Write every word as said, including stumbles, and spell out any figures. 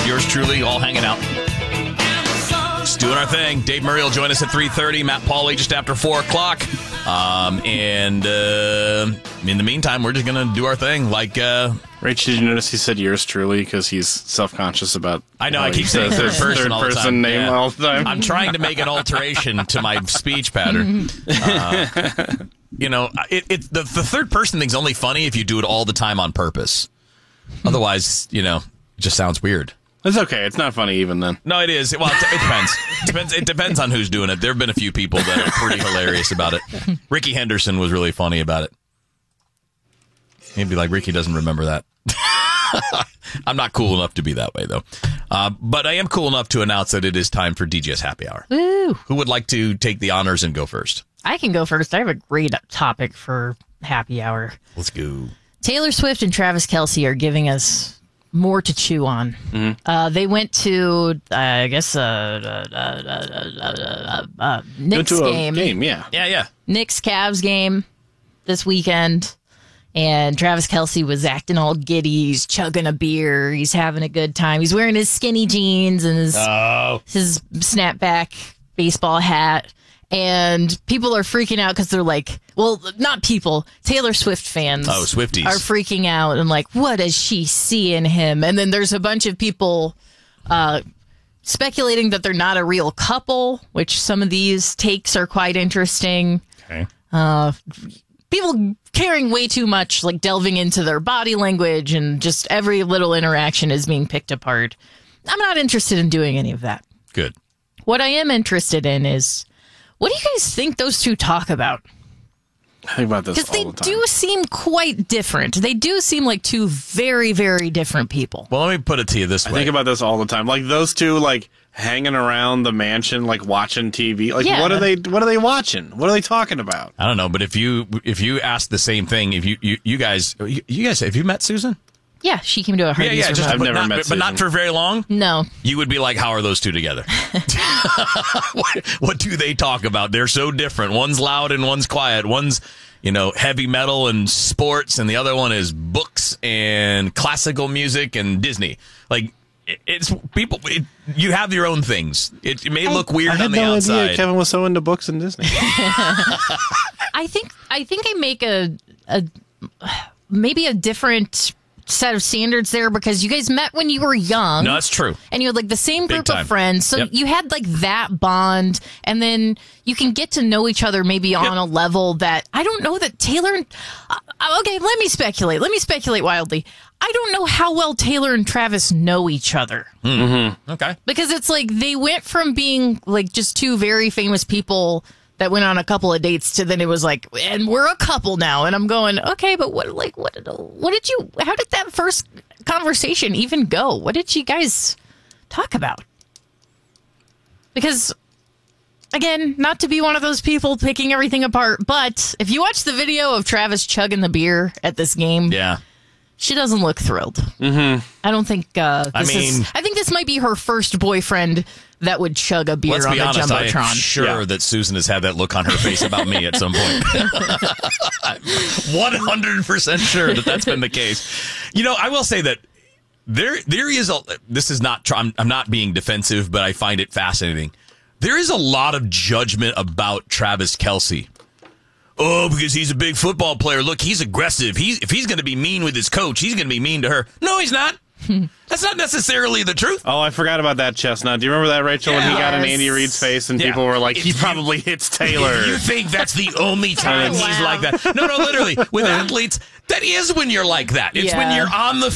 yours truly, all hanging out. Just doing our thing. Dave Murray will join us at three thirty. Matt Pauley just after four o'clock. Um, and uh, in the meantime, we're just going to do our thing. Like, uh, Rach, did you notice he said yours truly because he's self-conscious about I know, I keep saying third person third all the person time. name Yeah. all the time. I'm trying to make an alteration to my speech pattern. Uh, you know, it, it the, the third person thing's only funny if you do it all the time on purpose. Otherwise, you know, it just sounds weird. It's okay. It's not funny even then. No, it is. Well, it, it depends. It depends. It depends on who's doing it. There have been a few people that are pretty hilarious about it. Ricky Henderson was really funny about it. Maybe like Ricky doesn't remember that. I'm not cool enough to be that way, though. Uh, but I am cool enough to announce that it is time for D J's Happy Hour. Woo. Who would like to take the honors and go first? I can go first. I have a great topic for Happy Hour. Let's go. Taylor Swift and Travis Kelce are giving us more to chew on. Mm-hmm. Uh, they went to, uh, I guess, uh, uh, uh, uh, uh, uh, Knicks Go to a game. game, yeah. Yeah, yeah. Knicks Cavs game this weekend. And Travis Kelce was acting all giddy. He's chugging a beer. He's having a good time. He's wearing his skinny jeans and his, Oh. his snapback baseball hat. And people are freaking out because they're like, well, not people, Taylor Swift fans. Oh, Swifties. Are freaking out and like, what does she see in him? And then there's a bunch of people uh, speculating that they're not a real couple, which some of these takes are quite interesting. Okay. Uh, people caring way too much, like delving into their body language, and just every little interaction is being picked apart. I'm not interested in doing any of that. Good. What I am interested in is, what do you guys think those two talk about? I think about this Because all they the time. do seem quite different. They do seem like two very, very different people. Well, let me put it to you this I way. think about this all the time. Like those two, like hanging around the mansion, like watching T V. Like Yeah. what are they? What are they watching? What are they talking about? I don't know, but if you if you ask the same thing, if you you, you guys you, you guys have you met Susan? Yeah, she came to a Hardee's yeah, yeah. Just remote. I've but never not, met but not Susan. for very long. No. You would be like, how are those two together? what, what do they talk about? They're so different. One's loud and one's quiet. One's, you know, heavy metal and sports, and the other one is books and classical music and Disney. Like, it, it's people. It, you have your own things. It, it may look weird I had on the no outside. idea Kevin was so into books and Disney. I think I think I make a a maybe a different set of standards there, because you guys met when you were young. No, that's true. And you had like the same Big group time. of friends. So Yep. you had like that bond, and then you can get to know each other maybe on Yep. a level that I don't know that Taylor and uh, okay, let me speculate. Let me speculate wildly. I don't know how well Taylor and Travis know each other. Okay. Because it's like they went from being like just two very famous people that went on a couple of dates to then it was like, and we're a couple now. And I'm going, okay, but what, like, what, did- what did you, how did that first conversation even go? What did you guys talk about? Because, again, not to be one of those people picking everything apart, but if you watch the video of Travis chugging the beer at this game, Yeah. she doesn't look thrilled. Mm-hmm. I don't think. Uh, this I mean- is, I think this might be her first boyfriend that would chug a beer Let's on be the honest, I am jumbotron. sure Yeah. that Susan has had that look on her face about me at some point. I'm one hundred percent sure that that's been the case. You know, I will say that there there is a, this is not, tr- I'm, I'm not being defensive, but I find it fascinating. There is a lot of judgment about Travis Kelce. Oh, because he's a big football player. Look, he's aggressive. He's, if he's going to be mean with his coach, he's going to be mean to her. No, he's not. That's not necessarily the truth. Oh, I forgot about that chestnut. Do you remember that, Rachel, when he got in Yes. Andy Reid's face and Yeah. people were like, he If you- probably hits Taylor. You think that's the only time Oh, he's wow. like that? No, no, literally. With athletes, that is when you're like that. It's when Yeah. you're on the